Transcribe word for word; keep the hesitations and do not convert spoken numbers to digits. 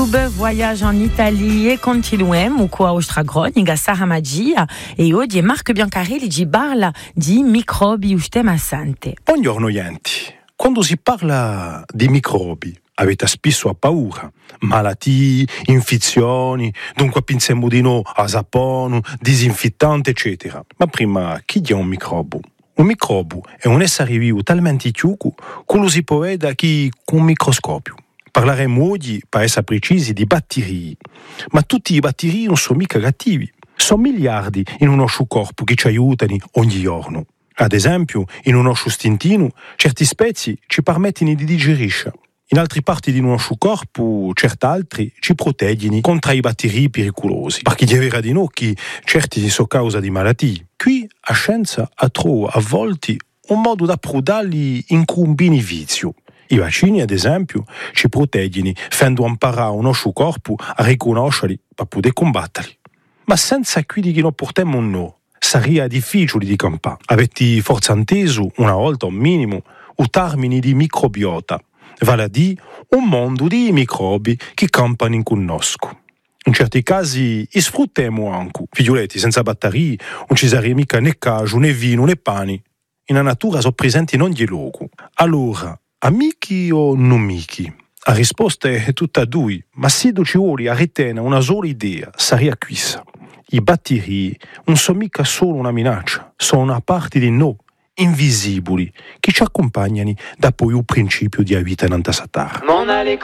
Voyage en Italie e continuiamo qua a Ostragroninga, Sara Magia, e oggi è Marco Biancarelli ci parla di microbi ustemmassante. Buongiorno Yenti, quando si parla di microbi avete spesso a paura, malattie, infezioni, dunque pensiamo di no a sapone, disinfettante eccetera. Ma prima, chi è un microbo? Un microbo è un essere vivo talmente chiuso che lo si può vedere con un microscopio. Parleremo oggi, per essere precisi, di batteri. Ma tutti i batteri non sono mica cattivi. Sono miliardi in un nostro corpo che ci aiutano ogni giorno. Ad esempio, in un nostro stintino, certe spezie ci permettono di digerisce. In altre parti del nostro corpo, certe altre ci proteggono contro i batteri pericolosi. Perché è vero di noi che certi sono causa di malattie. Qui, a scienza, ha trovato a volte un modo da prodarli in un beneficio. I vaccini, ad esempio, ci proteggono, facendo imparare il nostro corpo a riconoscerli per poter combatterli. Ma senza quelli che non portiamo noi, sarebbe difficile di campare. Avete forse inteso, una volta un minimo, il termine di microbiota, vale a dire un mondo di microbi che campano in conosco. In certi casi, sfruttiamo anche. Figlioletti, senza batteri, non ci sarebbe mica né cacio, né vino, né pani. In la natura sono presenti in ogni luogo. Allora, amici o non amici? La risposta è tutta due, ma se ci vuole a retenere una sola idea, sarebbe questa. I batteri non sono mica solo una minaccia, sono una parte di noi, invisibili, che ci accompagnano da poi il principio di vita in questa terra.